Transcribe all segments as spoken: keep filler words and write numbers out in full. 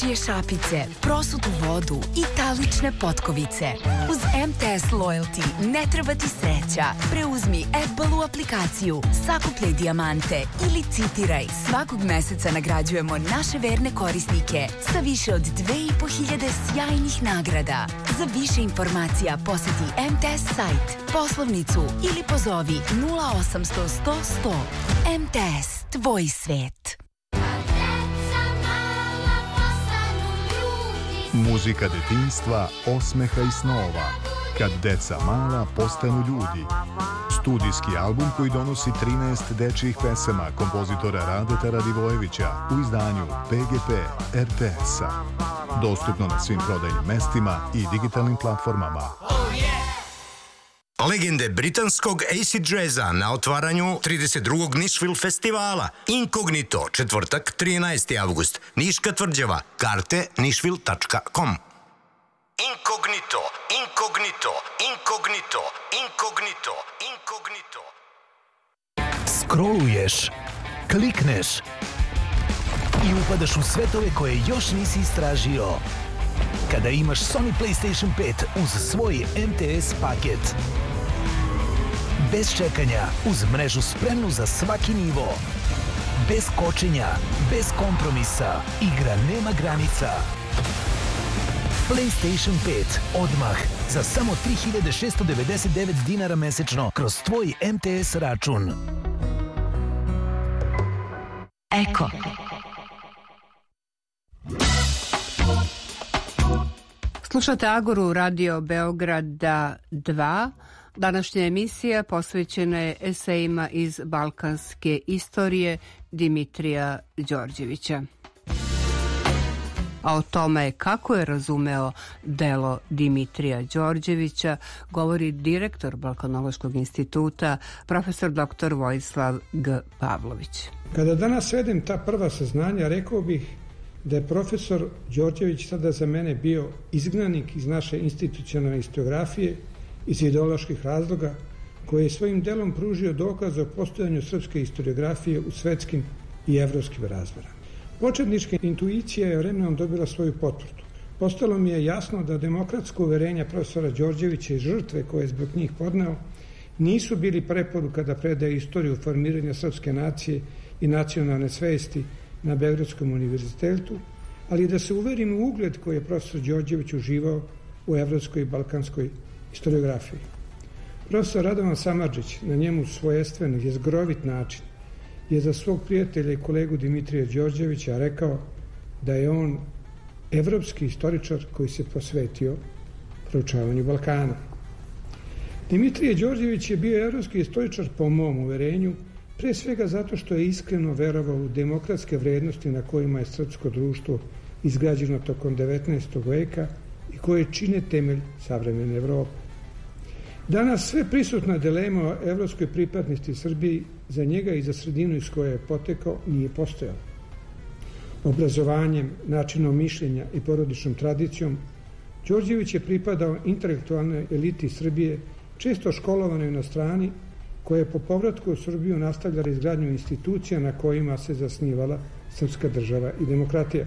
Dečije šapice, prosutu vodu i talične potkovice. Uz M T S Loyalty ne treba ti sreća. Preuzmi Apple-u aplikaciju, sakupljaj dijamante ili citiraj. Svakog meseca nagrađujemo naše verne korisnike sa više od dve i po hiljade sjajnih nagrada. Za više informacija poseti M T S sajt, poslovnicu ili pozovi nula osamsto sto sto. M T S, tvoj svet. Muzika detinjstva, osmeha i snova. Kad deca mala postanu ljudi. Studijski album koji donosi trinaest dečjih pesama kompozitora Radeta Radivojevića u izdanju P G P R T S-a. Dostupno na svim prodajnim mestima i digitalnim platformama. Legende britanskog acid jazza na otvaranju trideset drugog Nashville festivala. Inkognito, četvrtak, trinaesti avgust. Niška tvrđava. Karte nashville tačka com. Inkognito, inkognito, inkognito, inkognito, inkognito. Scrolluješ, klikneš i upadaš u svetove koje još nisi istražio. Kada imaš Sony PlayStation pet uz svoj M T S paket. Bez čekanja, uz mrežu spremnu za svaki nivo. Bez kočenja, bez kompromisa, igra nema granica. PlayStation pet odmah za samo tri hiljade šesto devedeset devet dinara mesečno kroz tvoj M T S račun. Eko. Slušate Agoru Radio Beograda dva. Današnja emisija posvećena je esejima iz balkanske istorije Dimitrija Đorđevića. A o tome kako je razumeo delo Dimitrija Đorđevića govori direktor Balkanološkog instituta, profesor doktor Vojislav G. Pavlović. Kada danas svedem ta prva saznanja, rekao bih da je profesor Đorđević sada za mene bio izgnanik iz naše institucionalne historiografije iz ideoloških razloga, koji je svojim delom pružio dokaz o postojanju srpske historiografije u svetskim i evropskim razmerama. Početnička intuicija je vremenom dobila svoju potvrdu. Postalo mi je jasno da demokratsko uverenja profesora Đorđevića i žrtve koje je zbog njih podneo nisu bili preporuka da predaje istoriju formiranja srpske nacije i nacionalne svesti na Beogradskom univerzitetu, ali da se uverim u ugled koji je profesor Đorđević uživao u evropskoj i balkanskoj historiografiji. Profesor Radovan Samardžić na njemu svojestven, jezgrovit način je za svog prijatelja i kolegu Dimitrija Đorđevića rekao da je on evropski istoričar koji se posvetio proučavanju Balkana. Dimitrije Đorđević je bio evropski istoričar po mom uverenju, pre svega zato što je iskreno verovao u demokratske vrednosti na kojima je srpsko društvo izgrađeno tokom devetnaestog veka i koje čine temelj savremene Evrope. Danas sve prisutna dilema o evropskoj pripadnosti Srbiji za njega i za sredinu iz koje je potekao nije postojala. Obrazovanjem, načinom mišljenja i porodičnom tradicijom, Đorđević je pripadao intelektualnoj eliti Srbije, često školovanoj na strani, koja je po povratku u Srbiju nastavljala izgradnju institucija na kojima se zasnivala srpska država i demokratija.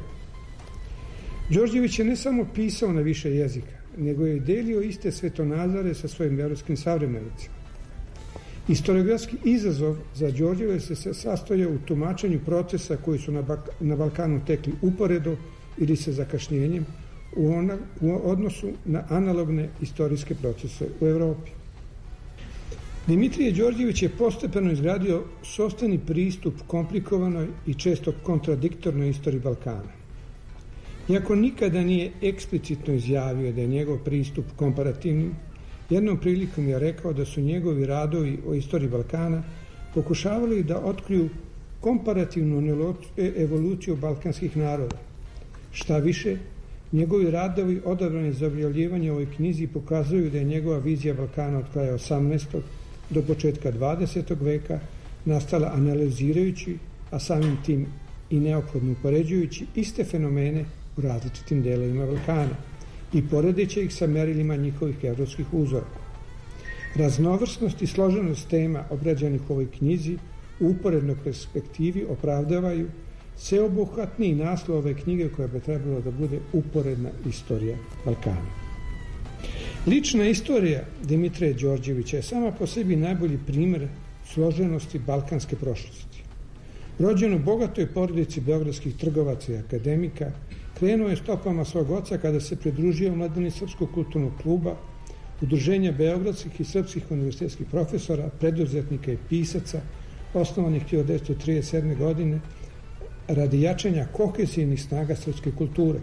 Đorđević je ne samo pisao na više jezika, nego je delio iste svetonazore sa svojim evropskim savremenicima. Historiografski izazov za Đorđevića se sastojao u tumačenju procesa koji su na, Bak- na Balkanu tekli uporedo ili sa zakašnjenjem u, ona, u odnosu na analogne istorijske procese u Evropi. Dimitrije Đorđević je postepeno izgradio sopstveni pristup komplikovanoj i često kontradiktornoj istoriji Balkana. Iako nikada nije eksplicitno izjavio da je njegov pristup komparativni, jednom prilikom je rekao da su njegovi radovi o istoriji Balkana pokušavali da otkriju komparativnu evoluciju balkanskih naroda. Šta više, njegovi radovi odabrani za objavljivanje u ovoj knjizi pokazuju da je njegova vizija Balkana od kraja osamnaestog do početka dvadesetog veka nastala analizirajući, a samim tim i neophodno upoređujući iste fenomene u različitim delovima Balkana i poredeći ih sa merilima njihovih evropskih uzora. Raznovrsnost i složenost tema obrađenih u ovoj knjizi u uporednoj perspektivi opravdavaju sveobuhvatniji naslov ove knjige koja bi trebalo da bude uporedna istorija Balkana. Lična istorija Dimitrija Đorđevića je sama po sebi najbolji primer složenosti balkanske prošlosti. Rođen u bogatoj porodici beogradskih trgovaca i akademika, krenuo je stopama svog oca kada se pridružio mladini Srpskog kulturnog kluba, udruženja beogradskih i srpskih univerzitetskih profesora, preduzetnika i pisaca, osnovanih hiljadu devetsto trideset sedme. godine, radi jačanja kohezivnih snaga srpske kulture.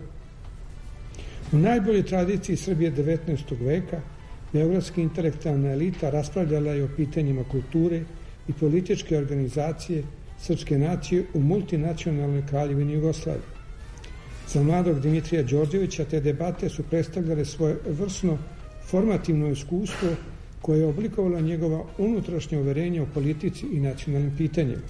U najboljoj tradiciji Srbije devetnaestog veka, beogradska intelektualna elita raspravljala je o pitanjima kulture i političke organizacije srpske nacije u multinacionalnoj kraljevini Jugoslaviji. Za mladog Dimitrija Đorđevića te debate su predstavljale svoje vrsno formativno iskustvo koje je oblikovalo njegova unutrašnje uverenje o politici i nacionalnim pitanjima.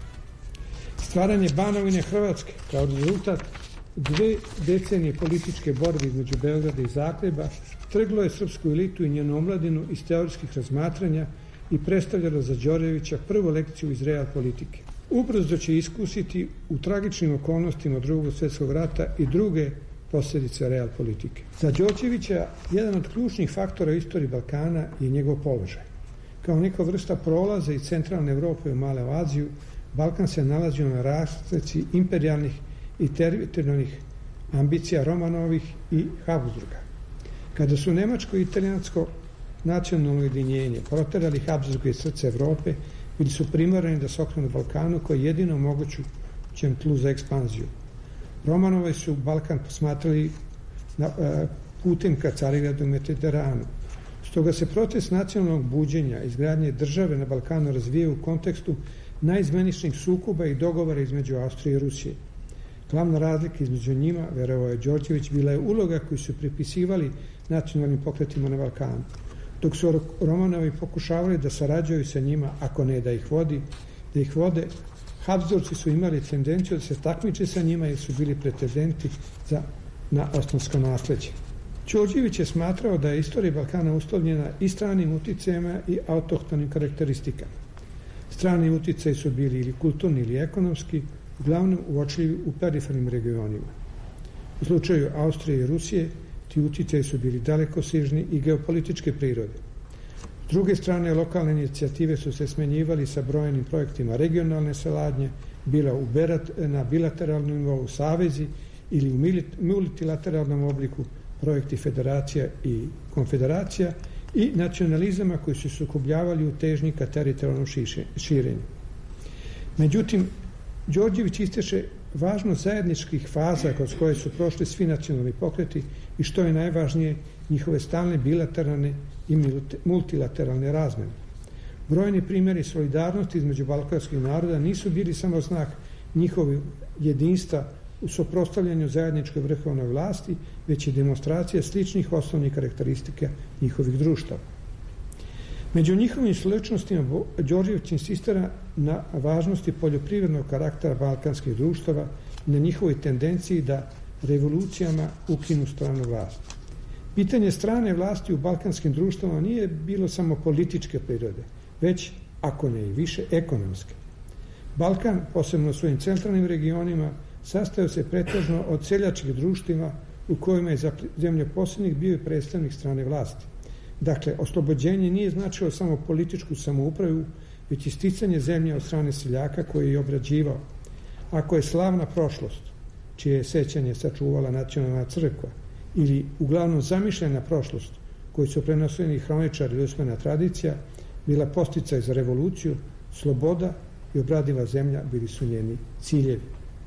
Stvaranje Banovine Hrvatske kao rezultat dve decenije političke borbe između Beograda i Zagreba trglo je srpsku elitu i njenu omladinu iz teorijskih razmatranja i predstavljalo za Đorđevića prvu lekciju iz real politike. Ubrzo će iskusiti u tragičnim okolnostima Drugog svjetskog rata i druge posljedice real politike. Za Đorđevića jedan od ključnih faktora u istoriji Balkana je njegov položaj. Kao neka vrsta prolaza iz centralne Evrope u Malu Aziju, Balkan se nalazio na rastreci imperijalnih i teritorijalnih ambicija Romanovih i Habsburga. Kada su nemačko i italijansko nacionalno ujedinjenje proterali Habsburga iz srca Evrope, bili su primorani da se okrenu Balkanu koji je jedino mogućem tlu za ekspanziju. Romanovi su Balkan posmatrali na, putem ka Carigradu i Mediteranu. Stoga se proces nacionalnog buđenja, izgradnje države na Balkanu razvije u kontekstu najizmeničnijih sukoba i dogovora između Austrije i Rusije. Glavna razlika između njima, verovao je Đorđević, bila je uloga koju su pripisivali nacionalnim pokretima na Balkanu. Dok su Romanovi pokušavali da sarađuju sa njima, ako ne da ih vodi, da ih vode, Habsburgci su imali tendenciju da se takmiče sa njima jer su bili pretendenti za, na osmansko nasleđe. Đorđević je smatrao da je istorija Balkana uslovljena i stranim uticajima i autohtonim karakteristikama. Strani uticaji su bili ili kulturni ili ekonomski, uglavnom uočljivi u perifernim regionima. U slučaju Austrije i Rusije ti uticaji su bili dalekosežni i geopolitičke prirode. S druge strane, lokalne inicijative su se smenjivali sa brojnim projektima regionalne saradnje, bila u berat, na bilateralnom nivou savezi ili u multilateralnom obliku projekti federacija i konfederacija i nacionalizama koji su sukobljavali u težnji ka teritorijalnom širenju. Međutim, Đorđević ističe važnost zajedničkih faza kroz koje su prošli svi nacionalni pokreti i što je najvažnije, njihove stalne bilateralne i multilateralne razmene. Brojni primjeri solidarnosti između balkanskih naroda nisu bili samo znak njihovog jedinstva u suprotstavljanju zajedničkoj vrhovnoj vlasti, već i demonstracija sličnih osnovnih karakteristika njihovih društava. Među njihovim sličnostima Đorđević insistira na važnosti poljoprivrednog karaktera balkanskih društava i na njihovoj tendenciji da revolucijama ukinu stranu vlast. Pitanje strane vlasti u balkanskim društvama nije bilo samo političke prirode, već, ako ne i više, ekonomske. Balkan, posebno u svojim centralnim regionima, sastojao se pretežno od seljačkih društvima u kojima je za zemljoposednik bio i predstavnik strane vlasti. Dakle, oslobođenje nije značilo samo političku samoupravu, već i sticanje zemlje od strane seljaka koji je obrađivao. Ako je slavna prošlost, čije je sećanje sačuvala nacionalna crkva, ili uglavnom zamišljena prošlost, koju su prenosili hroničari i usmena tradicija, bila posticaj za revoluciju, sloboda i obradiva zemlja bili su njeni ciljevi.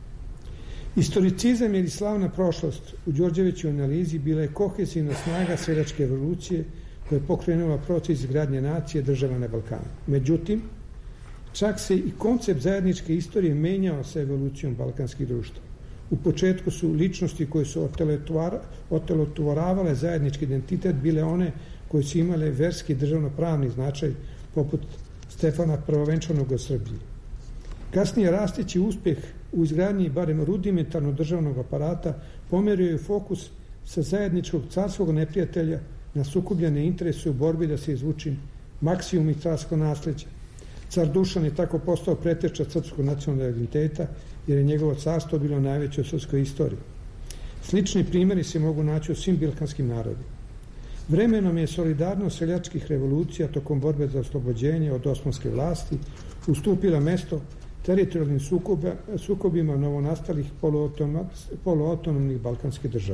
Istoricizam ili slavna prošlost u Đorđevićevoj analizi bila je kohezivna snaga seljačke revolucije koja je pokrenula proces izgradnje nacije država na Balkanu. Međutim, čak se i koncept zajedničke istorije menjao sa evolucijom balkanskih društva. U početku su ličnosti koje su otelotvoravale zajednički identitet bile one koje su imale verski državno-pravni značaj, poput Stefana Prvovenčanog u Srbiji. Kasnije rasteći uspjeh u izgradnji barem rudimentarnog državnog aparata pomerio je fokus sa zajedničkog carskog neprijatelja na sukobljene interese u borbi da se izvuči maksimum i carsko nasleđe. Car Dušan je tako postao preteča srpskog nacionalnog identiteta, jer je njegovo carstvo bilo najveće u srpskoj istoriji. Slični primjeri se mogu naći u svim balkanskim narodima. Vremenom je solidarnost seljačkih revolucija tokom borbe za oslobođenje od osmanske vlasti ustupila mesto teritorijalnim sukoba, sukobima novonastalih poluautonomnih balkanskih država.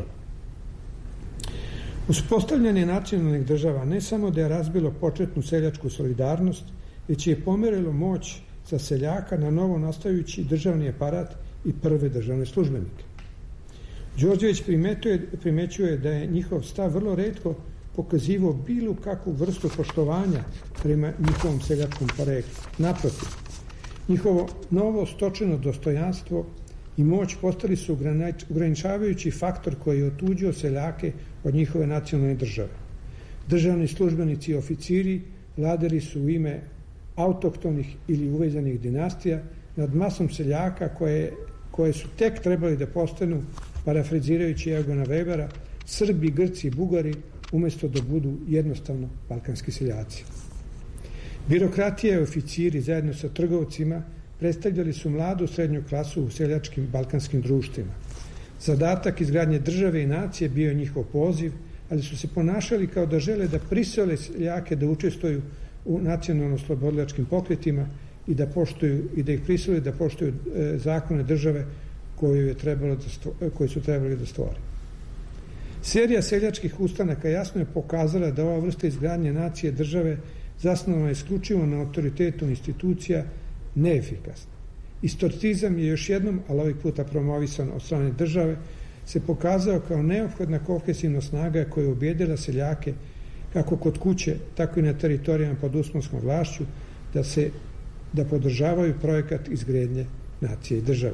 Uspostavljanje nacionalnih država ne samo da je razbilo početnu seljačku solidarnost, već je pomerilo moć za seljaka na novo nastajući državni aparat i prve državne službenike. Đorđević primećuje da je njihov stav vrlo retko pokazivao bilo kakvu vrstu poštovanja prema njihovom seljačkom poreklu. Naprotiv, njihovo novo stočeno dostojanstvo i moć postali su ograničavajući faktor koji je otuđio seljake od njihove nacionalne države. Državni službenici i oficiri vladali su u ime autohtonih ili uvezanih dinastija nad masom seljaka koje, koje su tek trebali da postanu, parafrazirajući Eugena Webera, Srbi, Grci i Bugari, umjesto da budu jednostavno balkanski seljaci. Birokratija i oficiri zajedno sa trgovcima predstavljali su mladu srednju klasu u seljačkim balkanskim društvima. Zadatak izgradnje države i nacije bio je njihov poziv, ali su se ponašali kao da žele da prisile seljake da učestvuju u nacionalno-slobodilačkim pokretima i da poštuju i da ih prisile da poštuju e, zakone države koju je trebalo da stvo, koji su trebali da stvore. Serija seljačkih ustanaka jasno je pokazala da ova vrsta izgradnje nacije države zasnovana isključivo na autoritetu institucija neefikasna. Istoricizam je još jednom, ali ovih puta promovisan od strane države, se pokazao kao neophodna kohesivna snaga koja je ubijedila seljake kako kod kuće, tako i na teritorijama pod usmanskom vlašću da se da podržavaju projekat izgradnje nacije i države.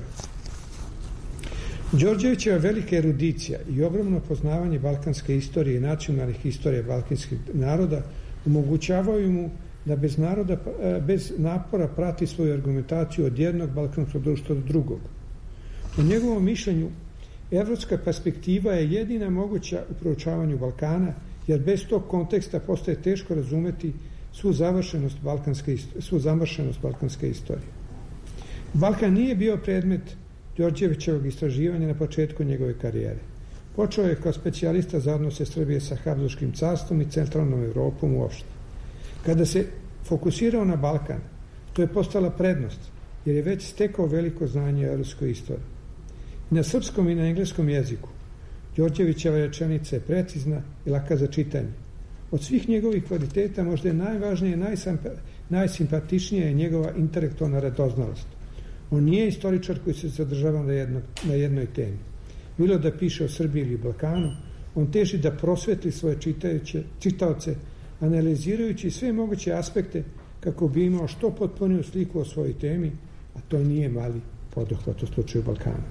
Đorđevićeva velika erudicija i ogromno poznavanje balkanske istorije i nacionalnih istorija balkanskih naroda omogućavaju mu da bez, naroda, bez napora prati svoju argumentaciju od jednog balkanskog društva do drugog. U njegovom mišljenju, evropska perspektiva je jedina moguća u proučavanju Balkana, jer bez tog konteksta postaje teško razumeti svu završenost balkanske, svu zamršenost balkanske istorije. Balkan nije bio predmet Đorđevićevog istraživanja na početku njegove karijere. Počeo je kao specijalista za odnose Srbije sa Habsburškim carstvom i centralnom Evropom uopšte. Kada se fokusirao na Balkan, to je postala prednost, jer je već stekao veliko znanje o evropskoj istoriji. Na srpskom i na engleskom jeziku Đorđevićeva rečenica je precizna i laka za čitanje. Od svih njegovih kvaliteta možda je najvažnije i najsimpatičnija je njegova intelektualna radoznalost. On nije istoričar koji se zadržava na, jedno, na jednoj temi. Bilo da piše o Srbiji ili Balkanu, on teži da prosvetli svoje čitajuće, čitaoce, analizirajući sve moguće aspekte kako bi imao što potpuniju sliku o svojoj temi, a to nije mali poduhvat u slučaju Balkana.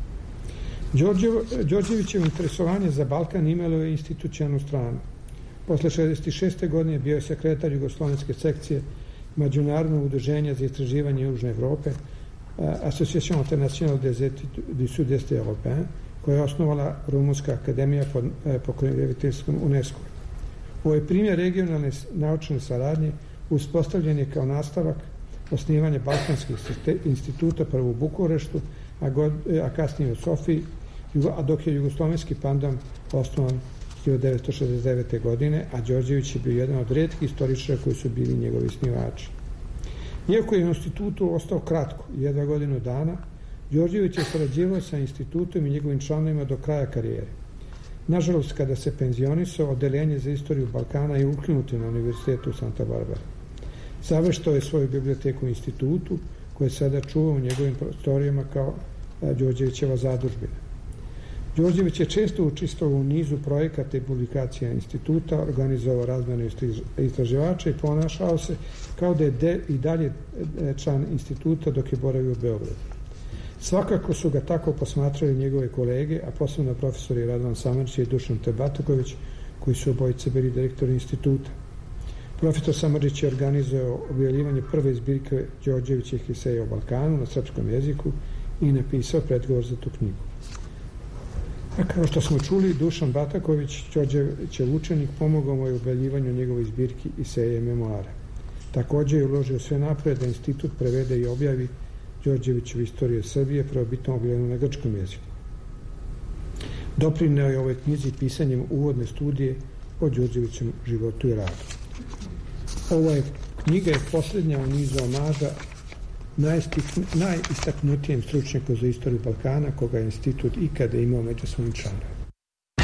Đorđevićevo interesovanje za Balkan imalo je institucionalnu stranu. Posle šezdeset šeste godine bio je sekretar jugoslovenske sekcije Međunarodnog udruženja za istraživanje Južne Evrope, Association Internationale des Études du Sud-Est Européen, koja je osnovala Rumunska akademija pod pokroviteljstvom UNESCO. Ovo je primjer regionalne naučne saradnje uspostavljen je kao nastavak osnivanja balkanskih instituta prvo u Bukureštu, a, god, a kasnije u Sofiji, a dok je jugoslovenski pandom osnovan hiljadu devetsto šezdeset devete. godine, a Đorđević je bio jedan od retkih istoričara koji su bili njegovi snivači. Iako je u institutu ostao kratko, jedva godinu dana, Đorđević je sarađivao sa institutom i njegovim članovima do kraja karijere. Nažalost, kada se penzionisao, odeljenje za istoriju Balkana je ukinuto na Univerzitetu u Santa Barbara. Zaveštao je svoju biblioteku u institutu, koje sada čuva u njegovim prostorijama kao Đorđevićeva zadužbina. Đorđević je često učestvovao u nizu projekata i publikacija instituta, organizovao razmene istraživača i ponašao se kao da je de, i dalje član instituta dok je boravio u Beogradu. Svakako su ga tako posmatrali njegove kolege, a posebno profesori Radovan Samardžić i Dušan Tebatoković, koji su obojice bili direktori instituta. Profesor Samardžić je organizovao objavljivanje prve zbirke Đorđevićih eseja o Balkanu na srpskom jeziku i napisao predgovor za tu knjigu. A kao što smo čuli, Dušan Bataković, Đorđevićev učenik, pomogao mu je u objavljivanju njegove zbirki eseja i memoara. Također je uložio sve napred da institut prevede i objavi Đorđevićevu istoriju Srbije, prvobitno objavljenu na grčkom jeziku. Doprineo je ovoj knjizi pisanjem uvodne studije o Đorđevićem životu i radu. Ova je knjiga je posljednja u nizu omaža najistaknutijem stručnjaku za istoriju Balkana, koga je institut ikada imao među svojim članovima.